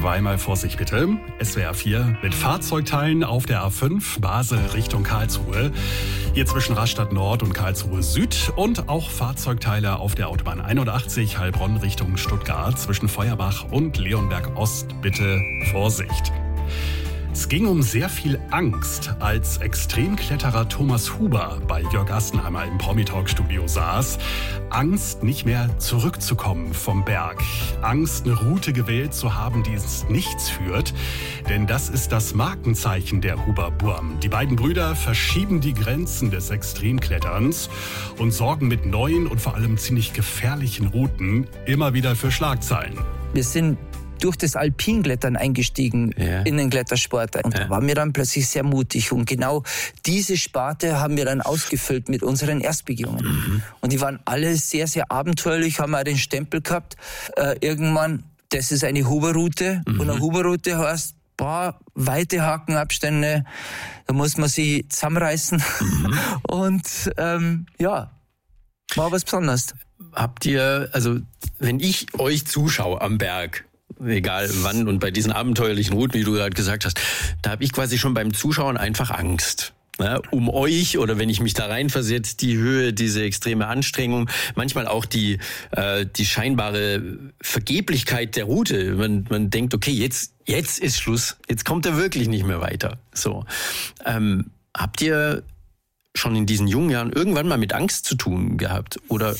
Zweimal Vorsicht bitte. SWR 4 mit Fahrzeugteilen auf der A5 Basel Richtung Karlsruhe. Hier zwischen Rastatt Nord und Karlsruhe Süd. Und auch Fahrzeugteile auf der Autobahn 81 Heilbronn Richtung Stuttgart zwischen Feuerbach und Leonberg Ost. Bitte Vorsicht. Es ging um sehr viel Angst, als Extremkletterer Thomas Huber bei Jörg Assenheimer im Promi-Talk-Studio saß. Angst, nicht mehr zurückzukommen vom Berg. Angst, eine Route gewählt zu haben, die ins Nichts führt. Denn das ist das Markenzeichen der Huber-Burm. Die beiden Brüder verschieben die Grenzen des Extremkletterns und sorgen mit neuen und vor allem ziemlich gefährlichen Routen immer wieder für Schlagzeilen. Wir sind durch das Alpinklettern eingestiegen in den Klettersport. Und da waren wir dann plötzlich sehr mutig. Und genau diese Sparte haben wir dann ausgefüllt mit unseren Erstbegehungen. Und die waren alle sehr, sehr abenteuerlich, haben auch den Stempel gehabt. Irgendwann, das ist eine Huber-Route. Und eine Huber-Route heißt, weite Hakenabstände, da muss man sich zusammenreißen. Und war was Besonderes. Habt ihr, also wenn ich euch zuschaue am Berg, egal wann und bei diesen abenteuerlichen Routen, wie du gerade gesagt hast, da habe ich quasi schon beim Zuschauen einfach Angst. Ne, um euch, oder wenn ich mich da reinversetze, die Höhe, diese extreme Anstrengung, manchmal auch die scheinbare Vergeblichkeit der Route. Man denkt, okay, jetzt ist Schluss, jetzt kommt er wirklich nicht mehr weiter. So, habt ihr schon in diesen jungen Jahren irgendwann mal mit Angst zu tun gehabt? Oder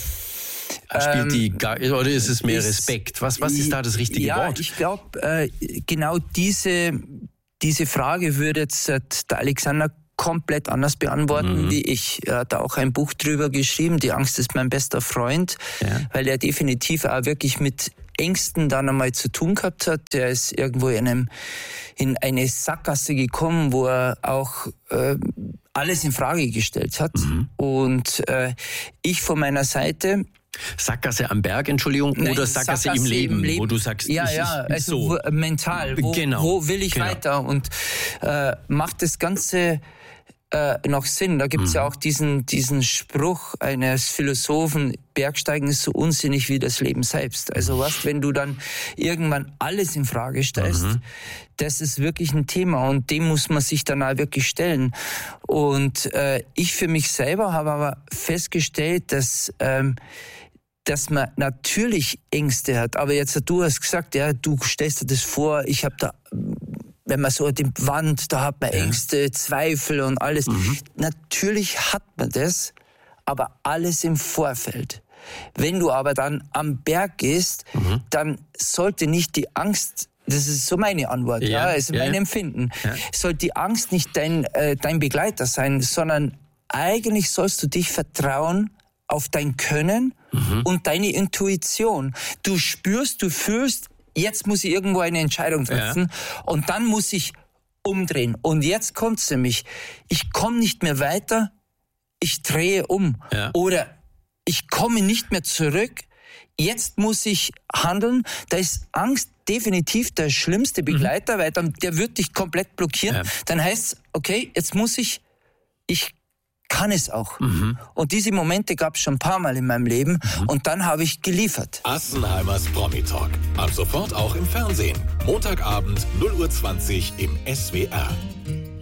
oder ist es mehr Respekt? Was ist da das richtige Wort? Ja, ich glaube, genau diese Frage würde jetzt der Alexander komplett anders beantworten wie ich. Er hat auch ein Buch drüber geschrieben, Die Angst ist mein bester Freund, weil er definitiv auch wirklich mit Ängsten dann einmal zu tun gehabt hat. Der ist irgendwo in eine Sackgasse gekommen, wo er auch alles in Frage gestellt hat. Und ich von meiner Seite... Sackgasse am Berg, Entschuldigung, oder Sackgasse im Leben, wo du sagst, also mental, wo will ich weiter, und macht das Ganze noch Sinn? Da gibt's ja auch diesen Spruch eines Philosophen, Bergsteigen ist so unsinnig wie das Leben selbst. Also wenn du dann irgendwann alles in Frage stellst, das ist wirklich ein Thema, und dem muss man sich dann auch wirklich stellen. Und ich für mich selber habe aber festgestellt, dass man natürlich Ängste hat. Aber jetzt, du hast gesagt, du stellst dir das vor, ich habe da, wenn man so die Wand, da hat man Ängste, Zweifel und alles. Natürlich hat man das, aber alles im Vorfeld. Wenn du aber dann am Berg gehst, dann sollte nicht die Angst, das ist so meine Antwort, mein Empfinden, sollte die Angst nicht dein Begleiter sein, sondern eigentlich sollst du dich vertrauen auf dein Können und deine Intuition. Du spürst, du fühlst, jetzt muss ich irgendwo eine Entscheidung treffen und dann muss ich umdrehen. Und jetzt kommt's nämlich, ich komme nicht mehr weiter, ich drehe um. Oder ich komme nicht mehr zurück, jetzt muss ich handeln. Da ist Angst definitiv der schlimmste Begleiter, weil der wird dich komplett blockieren. Dann heißt es, okay, jetzt muss ich kann es auch. Und diese Momente gab es schon ein paar Mal in meinem Leben, und dann habe ich geliefert. Assenheimers Promi-Talk. Ab sofort auch im Fernsehen. Montagabend 0:20 Uhr im SWR.